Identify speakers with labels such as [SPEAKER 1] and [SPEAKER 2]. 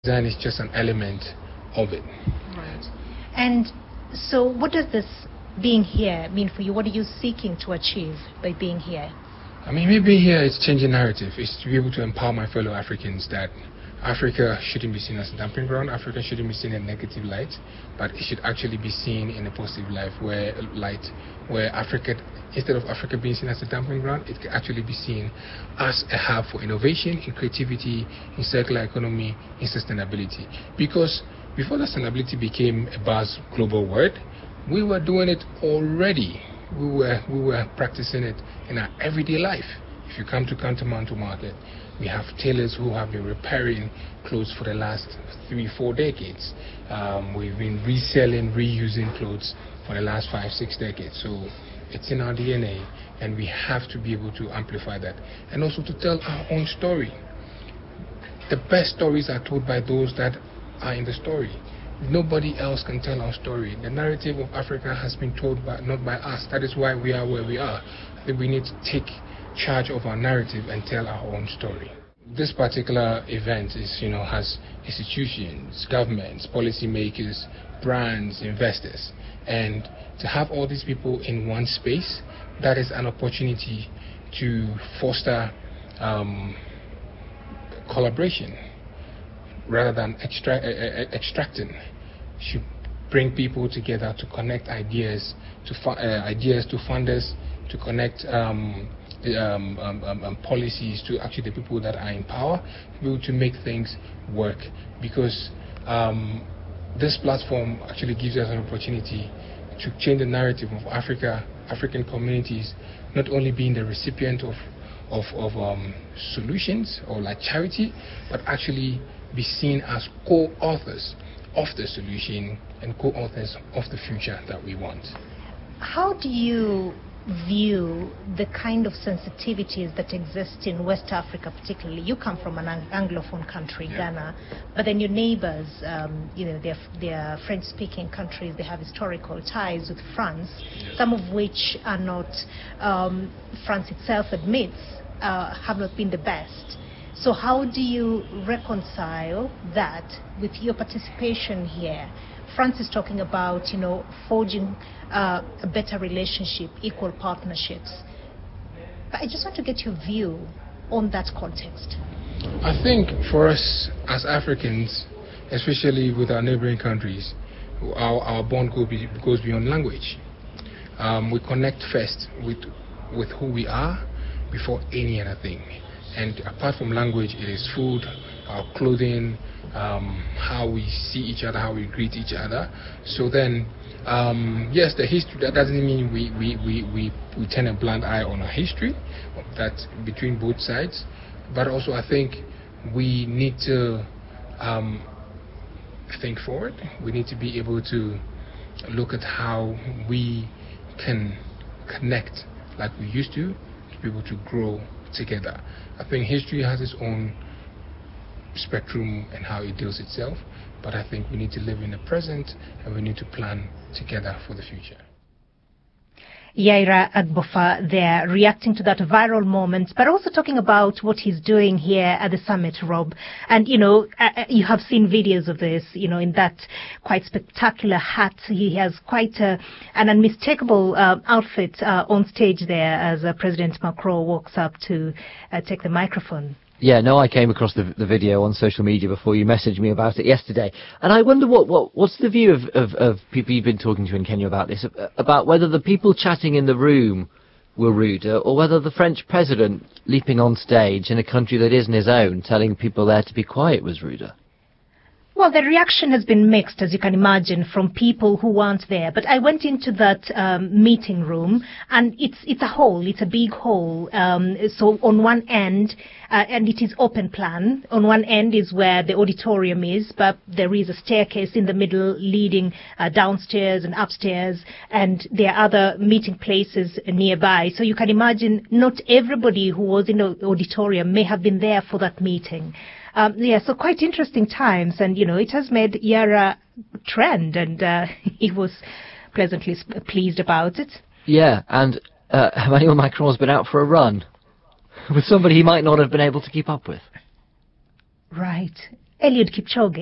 [SPEAKER 1] Design is just an element of it.
[SPEAKER 2] Right. And so what does this being here mean for you? What are you seeking to achieve by being here?
[SPEAKER 1] I mean, me being here is changing narrative. It's to be able to empower my fellow Africans that Africa shouldn't be seen as a dumping ground. Africa shouldn't be seen in a negative light, but it should actually be seen in a positive where Africa, instead of Africa being seen as a dumping ground, it can actually be seen as a hub for innovation, in creativity, in circular economy, in sustainability. Because before sustainability became a buzz global word, we were doing it already. We were practicing it in our everyday life. If you come to Kantamanto Market, we have tailors who have been repairing clothes for the last 3-4 decades. We've been reselling, reusing clothes for the last 5-6 decades. So it's in our DNA, and we have to be able to amplify that. And also to tell our own story. The best stories are told by those that are in the story. Nobody else can tell our story. The narrative of Africa has been told not by us. That is why we are where we are. I think we need to take charge of our narrative and tell our own story. This particular event has institutions, governments, policymakers, brands, investors, and to have all these people in one space, that is an opportunity to foster collaboration rather than extracting. Should bring people together to connect ideas to funders, to connect policies to actually the people that are in power, to be able to make things work. Because this platform actually gives us an opportunity to change the narrative of African communities, not only being the recipient of solutions or like charity, but actually be seen as co-authors of the solution and co-authors of the future that we want.
[SPEAKER 2] How do you view the kind of sensitivities that exist in West Africa particularly? You come from an Anglophone country, Ghana, but then your neighbors, they're French-speaking countries, they have historical ties with France, some of which are not, France itself admits, have not been the best. So how do you reconcile that with your participation here? France is talking about, forging a better relationship, equal partnerships. But I just want to get your view on that context.
[SPEAKER 1] I think for us as Africans, especially with our neighboring countries, our bond goes beyond language. We connect first with who we are before any other thing. And apart from language, it is food, our clothing, how we see each other, how we greet each other. So then, yes, the history, that doesn't mean we turn a blind eye on our history, that's between both sides. But also I think we need to think forward. We need to be able to look at how we can connect like we used to be able to grow together. I think history has its own spectrum and how it deals itself, but I think we need to live in the present and we need to plan together for the future.
[SPEAKER 2] Yaira Agbofa there, reacting to that viral moment, but also talking about what he's doing here at the summit, Rob. And, you have seen videos of this, in that quite spectacular hat. He has quite an unmistakable outfit on stage there as President Macron walks up to take the microphone.
[SPEAKER 3] Yeah, no, I came across the video on social media before you messaged me about it yesterday. And I wonder what's the view of people you've been talking to in Kenya about this, about whether the people chatting in the room were ruder, or whether the French president leaping on stage in a country that isn't his own, telling people there to be quiet, was ruder?
[SPEAKER 2] Well, the reaction has been mixed, as you can imagine, from people who weren't there. But I went into that meeting room, and it's a hall. It's a big hall. So on one end, and it is open plan. On one end is where the auditorium is, but there is a staircase in the middle leading downstairs and upstairs, and there are other meeting places nearby. So you can imagine not everybody who was in the auditorium may have been there for that meeting. So quite interesting times, and it has made Yara trend, and he was pleasantly pleased about it.
[SPEAKER 3] Yeah, and Emmanuel Macron's been out for a run with somebody he might not have been able to keep up with.
[SPEAKER 2] Right. Eliud Kipchoge